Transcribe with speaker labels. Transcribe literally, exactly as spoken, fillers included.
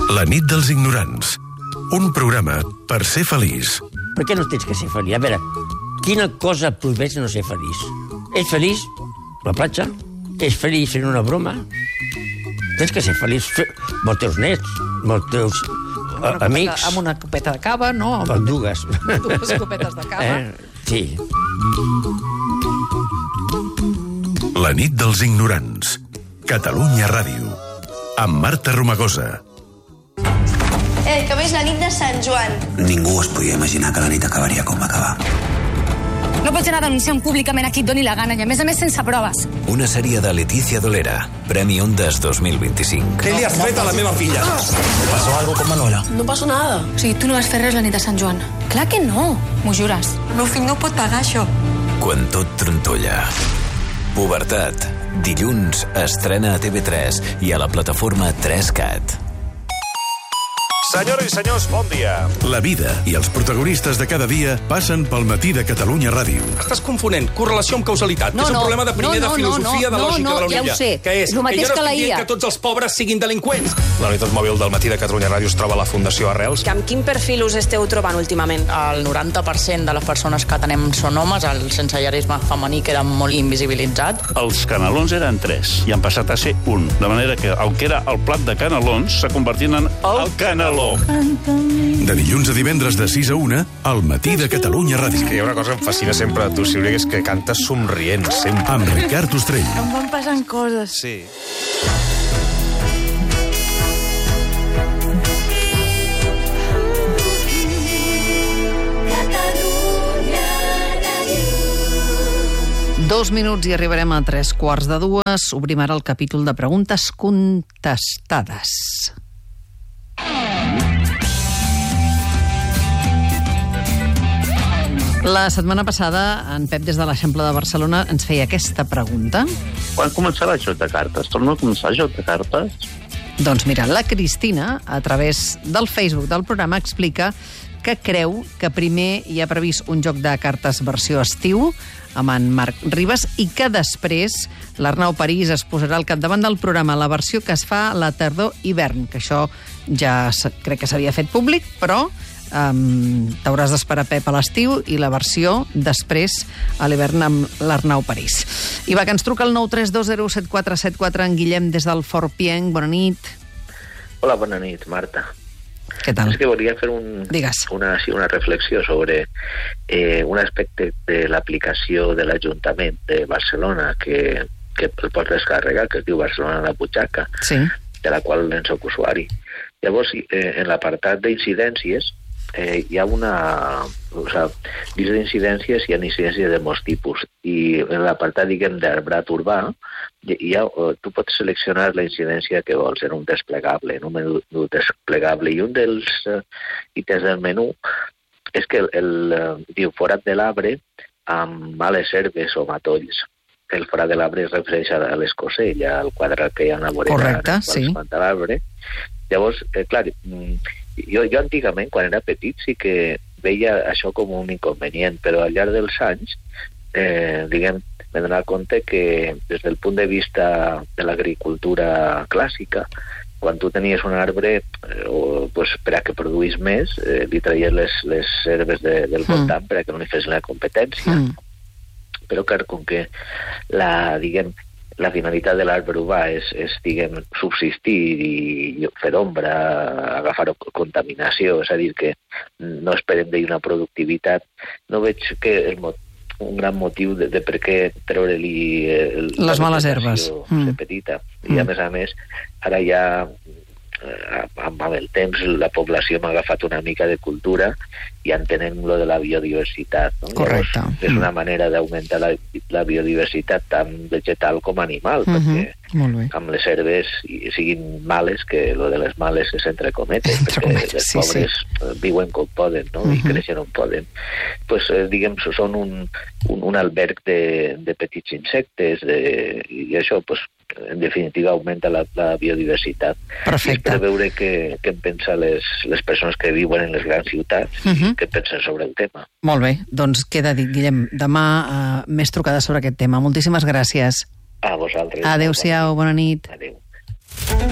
Speaker 1: La nit dels ignorants. Un programa per ser feliç.
Speaker 2: Per què no tens que ser feliç? A veure, quina cosa et prohibeix no ser feliç? Ets feliç? La platja? Ets feliç fent una broma? Tens que ser feliç amb els teus nets, amb els teus uh, amics.
Speaker 3: Amb una copeta de cava, no?
Speaker 2: Amb dues.
Speaker 3: Dues copetes de cava.
Speaker 2: Eh? Sí.
Speaker 1: La nit dels ignorants. Catalunya Ràdio. Amb Marta Romagosa.
Speaker 4: Eh, que és la nit de Sant Joan.
Speaker 5: Ningú es podia imaginar que la nit acabaria com va acabar.
Speaker 6: No pots anar denunciant públicament a qui et doni la gana, i a més a més sense proves.
Speaker 7: Una sèrie de Leticia Dolera, Premi Ondas dos mil vint-i-cinc.
Speaker 8: Què li has fet a la meva filla? ¿Me pasó algo con Manuela?
Speaker 4: No passa nada.
Speaker 6: O sigui, tu no vas fer res la nit de Sant Joan. Clar que no, m'ho jures.
Speaker 3: El meu fill no pot pagar això.
Speaker 7: Quan tot trontolla. Pubertat. Dilluns estrena a T V tres i a la plataforma tres cat.
Speaker 9: Senyores i senyors, bon dia.
Speaker 1: La vida i els protagonistes de cada dia passen pel matí de Catalunya Ràdio.
Speaker 8: Estàs confonent correlació amb causalitat,
Speaker 3: No,
Speaker 8: que és
Speaker 3: no,
Speaker 8: un problema de primer
Speaker 3: no, no,
Speaker 8: de filosofia,
Speaker 3: no,
Speaker 8: de
Speaker 3: no,
Speaker 8: lògica
Speaker 3: no,
Speaker 8: de la
Speaker 3: ja ho
Speaker 8: Unilla.
Speaker 3: sé.
Speaker 8: Que és,
Speaker 3: El mateix
Speaker 8: que jo no
Speaker 3: que la
Speaker 8: estic
Speaker 3: I A.
Speaker 8: dient que tots els pobres siguin delinqüents.
Speaker 9: La unitat mòbil del matí de Catalunya Ràdio es troba a la Fundació Arrels.
Speaker 4: Amb quin perfil us esteu trobant últimament?
Speaker 3: El noranta per cent de les persones que atenem són homes, el sensellarisme femení queda molt invisibilitzat.
Speaker 10: Els canelons eren tres i han passat a ser un. De manera que el que era el plat de canelons s'ha convertit en el caneló.
Speaker 1: De dilluns a divendres de sis a una, al matí de Catalunya Ràdio.
Speaker 9: Que hi ha una cosa que em fascina sempre a tu, Sílvia, que és que cantes somrient, sempre.
Speaker 1: Amb Ricard Ostrell.
Speaker 6: Em van passant coses.
Speaker 9: Sí.
Speaker 3: Dos minuts i arribarem a tres quarts de dues. Obrim ara el capítol de preguntes contestades. La setmana passada, en Pep, des de l'Eixample de Barcelona, ens feia aquesta pregunta.
Speaker 10: Quan començarà el joc de cartes? Torna a començar el joc de cartes?
Speaker 3: Doncs mira, la Cristina, a través del Facebook del programa, explica que creu que primer hi ha previst un joc de cartes versió estiu amb en Marc Ribas i que després l'Arnau París es posarà al capdavant del programa, la versió que es fa la tardor-hivern, que això ja crec que s'havia fet públic, però um, t'hauràs d'esperar, Pep, a l'estiu i la versió després a l'hivern amb l'Arnau París. I va, que ens truca el nou tres dos zero set quatre set quatre en Guillem des del Fort Pienc. Bona nit.
Speaker 11: Hola, bona nit, Marta.
Speaker 3: Què tal?
Speaker 11: És que volia fer un, una, sí, una reflexió sobre eh, un aspecte de l'aplicació de l'Ajuntament de Barcelona que, que el pots descarregar, que es diu Barcelona a la butxaca,
Speaker 3: sí,
Speaker 11: de la qual en soc usuari. Llavors, eh, en l'apartat d'incidències, eh, hi ha una... O sigui, dins d'incidències hi ha incidències de molts tipus, i en l'apartat, diguem, d'arbrat urbà, hi ha, tu pots seleccionar la incidència que vols en un desplegable, en un menú desplegable, i un dels uh, ítems del menú és que el, el uh, diu forat de l'arbre amb males herbes o matolls. El forat de l'arbre es refereix a l'escosell, al quadrat que hi ha a la vorera.
Speaker 3: Correcte, sí.
Speaker 11: De l'arbre. Llavors, eh, clar, jo, jo antigament, quan era petit, sí que veia això com un inconvenient, però al llarg dels anys, eh, diguem, m'he donat compte que des del punt de vista de l'agricultura clàssica, quan tu tenies un arbre, eh, o, pues, per a que produís més, eh, li traies les, les herbes de, del voltant mm. per a que no li fes la competència. Mm. Però, clar, com que la, diguem, la finalitat de l'arbre urbà és, és, diguem, subsistir i fer ombra, agafar contaminació, és a dir, que no esperem d'ell una productivitat, no veig que el motiu un gran motiu de, de per què treure-li el,
Speaker 3: les males herbes
Speaker 11: mm. petita. I a més a més, ara ja eh, amb, amb el temps la població m'ha agafat una mica de cultura i entenem lo de la biodiversitat, no?
Speaker 3: Correcte.
Speaker 11: Llavors, és una manera d'augmentar la, la biodiversitat tant vegetal com animal, mm -hmm. perquè amb les herbes siguin males, que lo de les males és entre cometes, entre perquè cometes, les sí, pobres sí. viuen com poden, no? Uh -huh. I creixen on poden. Pues, eh, diguem, són un, un, un alberg de, de petits insectes, de, i això, pues, en definitiva, augmenta la, la biodiversitat.
Speaker 3: Perfecte.
Speaker 11: I per veure què, què en pensen les, les persones que viuen en les grans ciutats, uh -huh. i què pensen sobre el tema.
Speaker 3: Molt bé, doncs queda dit, Guillem. Demà uh, més trucades sobre aquest tema. Moltíssimes gràcies.
Speaker 11: A vosaltres.
Speaker 3: Adéu-siau, bona nit.
Speaker 11: Adéu.